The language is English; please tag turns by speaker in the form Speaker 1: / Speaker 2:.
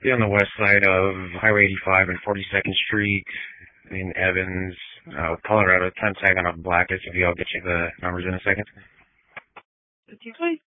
Speaker 1: Be on the west side of Highway 85 and 42nd Street in Evans, Colorado. Time tag on a black SUV. I'll get you the numbers in a second.
Speaker 2: Okay.